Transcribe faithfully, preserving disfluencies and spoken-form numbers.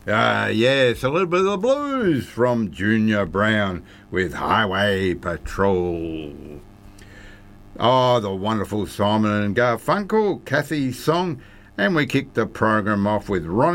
Ah, uh, yes, a little bit of the blues from Junior Brown with Highway Patrol. Oh, the wonderful Simon and Garfunkel, Kathy's song. And we kicked the program off with Ronnie